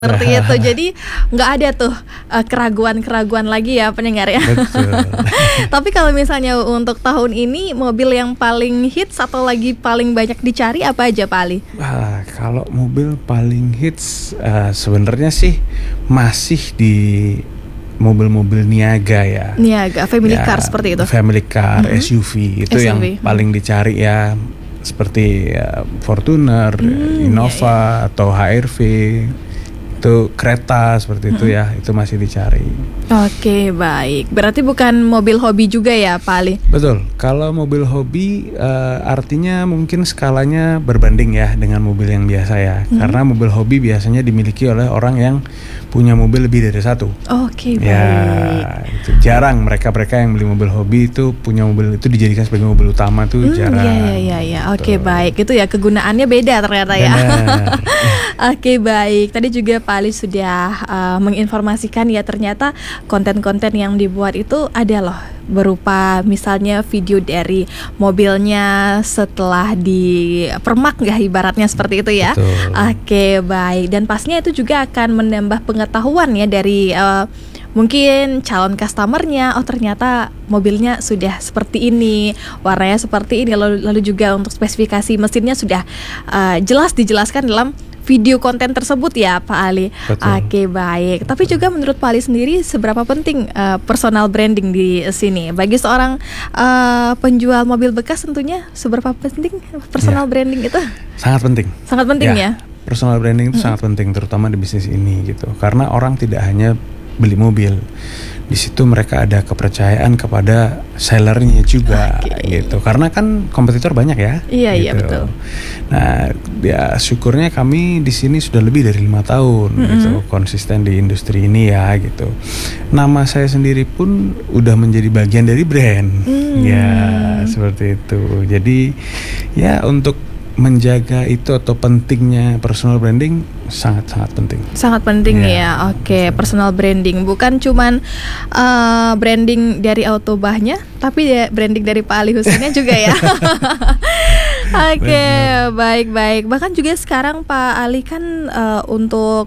Seperti itu, jadi nggak ada tuh keraguan-keraguan lagi ya pendengar ya. Betul. Tapi kalau misalnya untuk tahun ini mobil yang paling hits atau lagi paling banyak dicari apa aja Pak Ali? Kalau mobil paling hits sebenarnya sih masih di mobil-mobil niaga ya. Niaga, family car seperti itu. Family car, SUV itu yang paling dicari ya. Seperti Fortuner, Innova atau HR-V. Itu kereta seperti itu ya, itu masih dicari. Oke, baik. Berarti bukan mobil hobi juga ya Pak Ali? Betul. Kalau mobil hobi artinya mungkin skalanya berbanding ya dengan mobil yang biasa ya. Karena mobil hobi biasanya dimiliki oleh orang yang punya mobil lebih dari satu. Oke, baik. Ya, itu jarang mereka yang beli mobil hobi itu punya mobil itu dijadikan sebagai mobil utama tuh jarang. Iya. Oke, baik. Itu ya kegunaannya beda ternyata ya. Oke, baik. Tadi juga Pak Ali sudah menginformasikan ya ternyata konten-konten yang dibuat itu ada loh, berupa misalnya video dari mobilnya setelah dipermak nggak ibaratnya seperti itu ya. Betul. Oke, baik. Dan pastinya itu juga akan menambah pengetahuan ya dari mungkin calon customernya. Oh, ternyata mobilnya sudah seperti ini, warnanya seperti ini, lalu juga untuk spesifikasi mesinnya sudah jelas dijelaskan dalam video konten tersebut ya Pak Ali. Betul. Oke, baik. Tapi juga menurut Pak Ali sendiri seberapa penting personal branding di sini bagi seorang penjual mobil bekas, tentunya seberapa penting personal branding itu? Sangat penting. Sangat penting ya. Personal branding itu sangat penting terutama di bisnis ini gitu. Karena orang tidak hanya beli mobil. Di situ mereka ada kepercayaan kepada sellernya juga gitu. Karena kan kompetitor banyak ya. Iya, gitu. Iya betul. Nah, ya syukurnya kami di sini sudah lebih dari 5 tahun gitu konsisten di industri ini ya gitu. Nama saya sendiri pun udah menjadi bagian dari brand. Ya, seperti itu. Jadi ya untuk menjaga itu atau pentingnya personal branding sangat-sangat penting. Sangat penting ya. Oke, personal branding bukan cuman branding dari Autobahnya, tapi ya branding dari Pak Ali Husainnya juga ya. Oke, baik. Bahkan juga sekarang Pak Ali kan untuk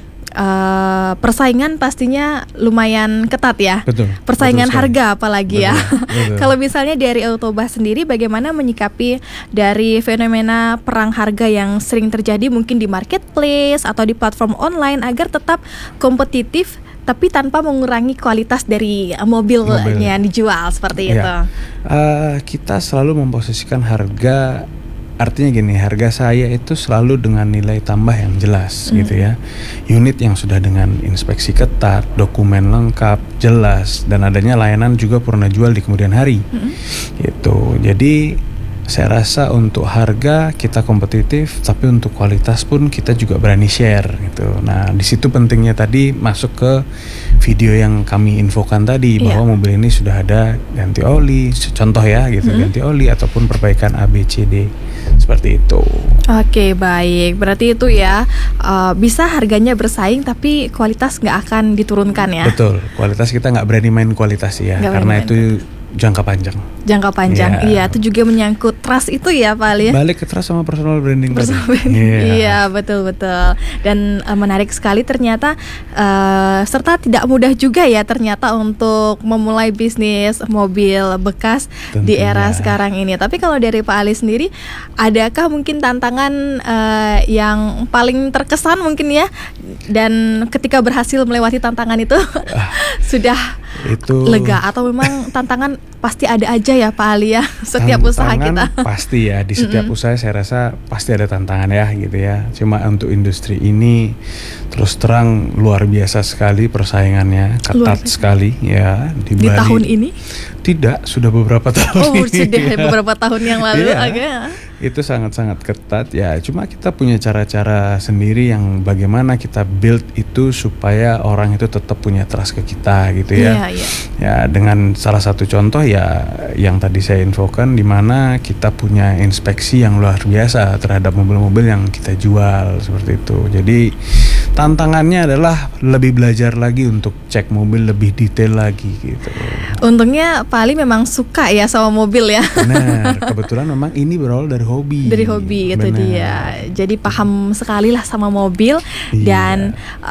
persaingan pastinya lumayan ketat ya. Betul. Persaingan harga apalagi ya. Betul. Kalau misalnya dari Autobah sendiri bagaimana menyikapi dari fenomena perang harga yang sering terjadi mungkin di marketplace atau di platform online agar tetap kompetitif tapi tanpa mengurangi kualitas dari mobilnya yang dijual seperti itu. Kita selalu memposisikan harga. Artinya gini, harga saya itu selalu dengan nilai tambah yang jelas gitu ya. Unit yang sudah dengan inspeksi ketat, dokumen lengkap, jelas, dan adanya layanan juga purna jual di kemudian hari. Gitu. Jadi saya rasa untuk harga kita kompetitif, tapi untuk kualitas pun kita juga berani share gitu. Nah, di situ pentingnya tadi masuk ke video yang kami infokan tadi bahwa mobil ini sudah ada ganti oli, contoh ya gitu, ganti oli ataupun perbaikan ABCD seperti itu. Oke, baik. Berarti itu ya bisa harganya bersaing tapi kualitas nggak akan diturunkan ya. Betul. Kualitas kita nggak berani main kualitas ya, karena itu jangka panjang. Jangka panjang, iya. Itu juga menyangkut trust itu ya Pak Ali. Balik ke trust sama personal branding tadi. Iya, betul. Dan menarik sekali ternyata, serta tidak mudah juga ya ternyata untuk memulai bisnis mobil bekas di era sekarang ini. Tapi kalau dari Pak Ali sendiri, adakah mungkin tantangan yang paling terkesan mungkin ya? Dan ketika berhasil melewati tantangan itu, sudah itu lega atau memang tantangan pasti ada aja ya Pak Ali ya setiap usaha kita. Pasti ya di setiap usaha saya rasa pasti ada tantangan ya gitu ya. Cuma untuk industri ini terus terang luar biasa sekali persaingannya, ketat sekali ya di tahun ini. Tidak, sudah beberapa tahun. Sudah beberapa tahun yang lalu Itu sangat-sangat ketat ya. Cuma kita punya cara-cara sendiri yang bagaimana kita build itu supaya orang itu tetap punya trust ke kita gitu ya. Ya dengan salah satu contoh ya yang tadi saya infokan, di mana kita punya inspeksi yang luar biasa terhadap mobil-mobil yang kita jual seperti itu. Jadi tantangannya adalah lebih belajar lagi untuk cek mobil lebih detail lagi gitu. Untungnya Pak Ali memang suka ya sama mobil ya. Benar, kebetulan memang ini berawal dari hobi. Dari hobi itu Benar. dia. Jadi paham sekali lah sama mobil. Iya. Dan